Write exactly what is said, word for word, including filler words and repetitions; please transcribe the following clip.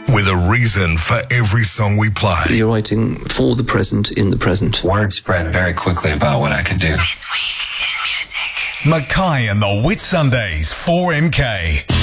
with a reason for every song we play. You're writing for the present, in the present. Word spread very quickly about what I could do. This week in music. Mackay and the Whitsundays, four M K.